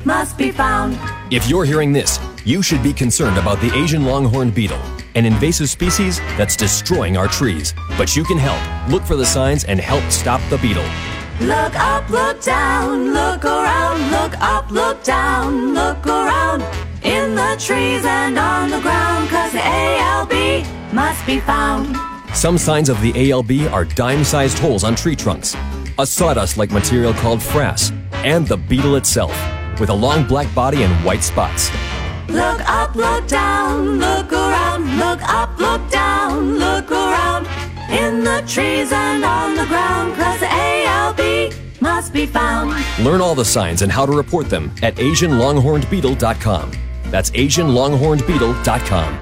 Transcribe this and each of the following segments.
must be found. If you're hearing this, you should be concerned about the Asian longhorn beetle, an invasive species that's destroying our trees. But you can help. Look for the signs and help stop the beetle. Look up, look down, look around, look up, look down, look around, in the trees and on the ground, 'cause the ALB must be found. Some signs of the ALB are dime-sized holes on tree trunks, a sawdust-like material called frass, and the beetle itself, with a long black body and white spots. Look up, look down, look around, look up, look down, look around, in the trees and on the ground, 'cause the ALB must be found. Learn all the signs and how to report them at AsianLonghornedBeetle.com. That's AsianLonghornedBeetle.com.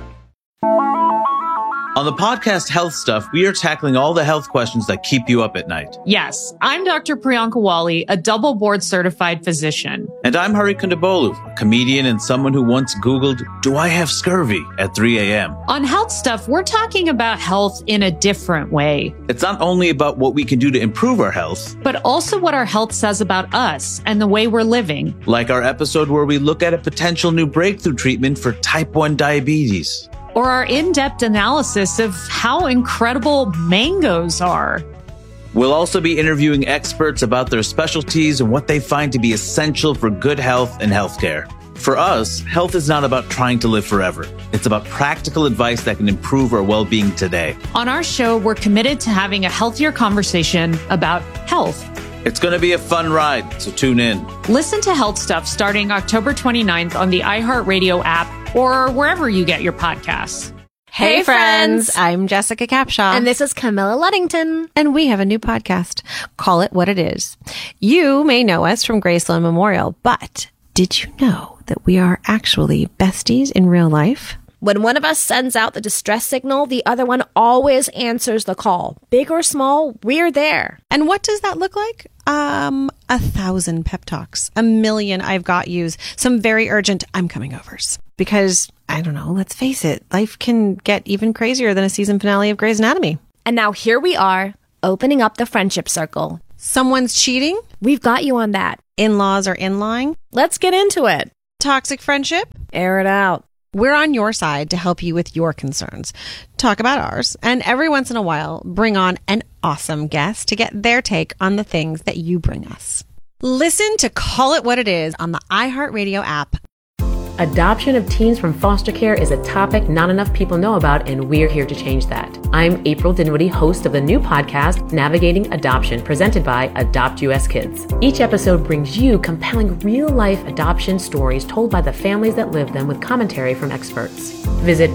On the podcast Health Stuff, we are tackling all the health questions that keep you up at night. Yes, I'm Dr. Priyanka Wali, a double board certified physician. And I'm Hari Kondabolu, a comedian and someone who once Googled, "Do I have scurvy?" at 3 a.m. On Health Stuff, we're talking about health in a different way. It's not only about what we can do to improve our health, but also what our health says about us and the way we're living. Like our episode where we look at a potential new breakthrough treatment for type 1 diabetes. Or our in-depth analysis of how incredible mangoes are. We'll also be interviewing experts about their specialties and what they find to be essential for good health and healthcare. For us, health is not about trying to live forever. It's about practical advice that can improve our well-being today. On our show, we're committed to having a healthier conversation about health. It's going to be a fun ride, so tune in. Listen to Health Stuff starting October 29th on the iHeartRadio app or wherever you get your podcasts. Hey friends, I'm Jessica Capshaw. And this is Camilla Luddington. And we have a new podcast. Call It What It Is. You may know us from Graceland Memorial, but did you know that we are actually besties in real life? When one of us sends out the distress signal, the other one always answers the call. Big or small, we're there. And what does that look like? 1,000 pep talks, 1,000,000 I've got yous, some very urgent I'm coming overs. Because, I don't know, let's face it, life can get even crazier than a season finale of Grey's Anatomy. And now here we are, opening up the friendship circle. Someone's cheating? We've got you on that. In-laws are in-lying? Let's get into it. Toxic friendship? Air it out. We're on your side to help you with your concerns. Talk about ours. And every once in a while, bring on an awesome guest to get their take on the things that you bring us. Listen to Call It What It Is on the iHeartRadio app. Adoption of teens from foster care is a topic not enough people know about, and we're here to change that. I'm April Dinwiddie, host of the new podcast, Navigating Adoption, presented by Adopt US Kids. Each episode brings you compelling real-life adoption stories told by the families that live them with commentary from experts. Visit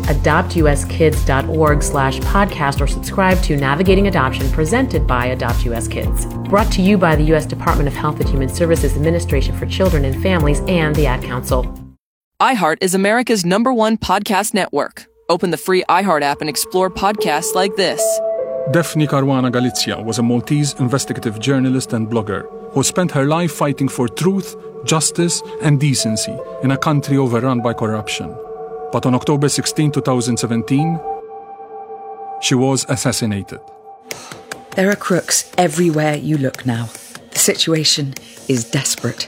adoptuskids.org/podcast or subscribe to Navigating Adoption, presented by Adopt US Kids. Brought to you by the U.S. Department of Health and Human Services Administration for Children and Families and the Ad Council. iHeart is America's #1 podcast network. Open the free iHeart app and explore podcasts like this. Daphne Caruana Galizia was a Maltese investigative journalist and blogger who spent her life fighting for truth, justice, and decency in a country overrun by corruption. But on October 16, 2017, she was assassinated. There are crooks everywhere you look now. The situation is desperate.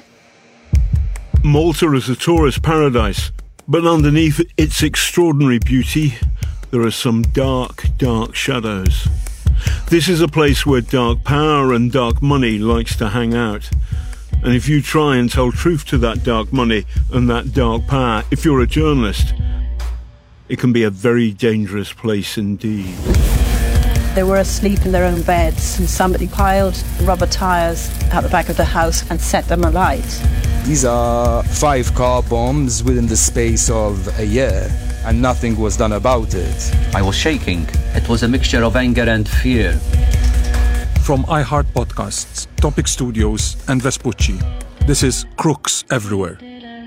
Malta is a tourist paradise, but underneath its extraordinary beauty, there are some dark, dark shadows. This is a place where dark power and dark money likes to hang out. And if you try and tell truth to that dark money and that dark power, if you're a journalist, it can be a very dangerous place indeed. They were asleep in their own beds, and somebody piled rubber tyres out the back of the house and set them alight. These are 5 car bombs within the space of a year, and nothing was done about it. I was shaking. It was a mixture of anger and fear. From iHeart Podcasts, Topic Studios, and Vespucci, this is Crooks Everywhere.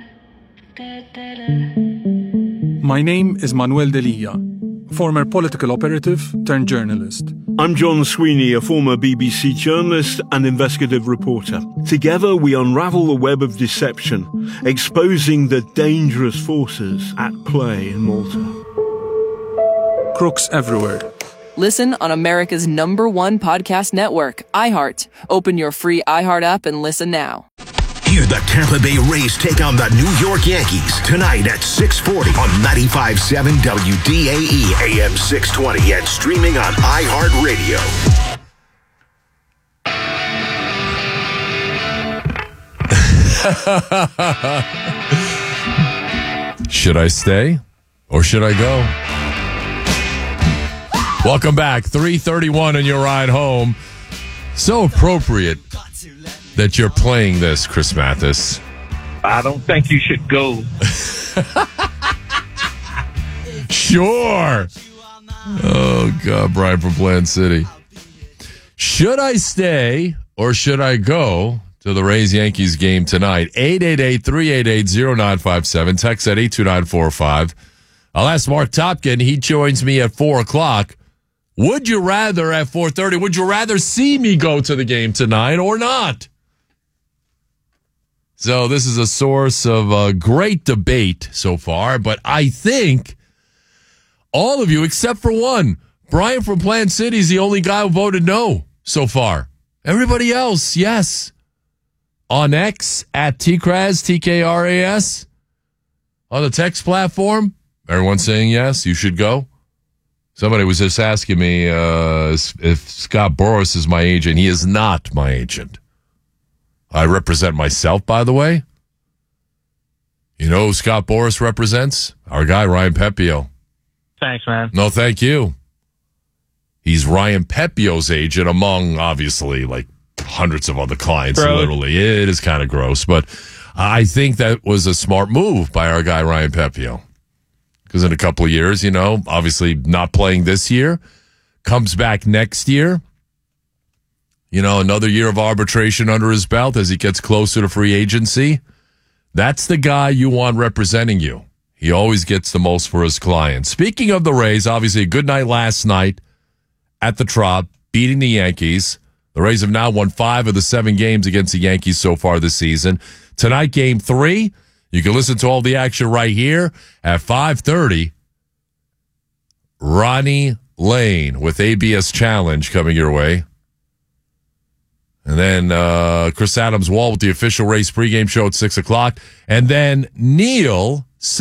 My name is Manuel Delia, former political operative turned journalist. I'm John Sweeney, a former BBC journalist and investigative reporter. Together we unravel the web of deception, exposing the dangerous forces at play in Malta. Crooks Everywhere. Listen on America's #1 podcast network, iHeart. Open your free iHeart app and listen now. Hear the Tampa Bay Rays take on the New York Yankees tonight at 6:40 on 95.7 WDAE AM 620 and streaming on iHeartRadio. Should I stay or should I go? Welcome back. 3:31 on your ride home. So appropriate that you're playing this, Chris Mathis. I don't think you should go. Sure. Oh, God, Brian from Plant City. Should I stay or should I go to the Rays-Yankees game tonight? 888-388-0957. Text at 82945. I'll ask Mark Topkin. He joins me at 4 o'clock. Would you rather at 4:30, would you rather see me go to the game tonight or not? So this is a source of great debate so far, but I think all of you, except for one, Brian from Plant City is the only guy who voted no so far. Everybody else, yes. On X, at TKRAS, TKRAS, on the text platform, everyone's saying yes, you should go. Somebody was just asking me if Scott Boras is my agent. He is not my agent. I represent myself, by the way. You know who Scott Boras represents? Our guy, Ryan Pepio. Thanks, man. No, thank you. He's Ryan Pepio's agent among, obviously, like hundreds of other clients, literally. It is kind of gross, but I think that was a smart move by our guy, Ryan Pepio. Because in a couple of years, you know, obviously not playing this year, comes back next year. You know, another year of arbitration under his belt as he gets closer to free agency. That's the guy you want representing you. He always gets the most for his clients. Speaking of the Rays, obviously a good night last night at the Trop, beating the Yankees. The Rays have now won 5 of the 7 games against the Yankees so far this season. Tonight, Game 3. You can listen to all the action right here at 5:30. Ronnie Lane with ABS Challenge coming your way. And then Chris Adams-Wall with the official Rays pregame show at 6 o'clock. And then Neil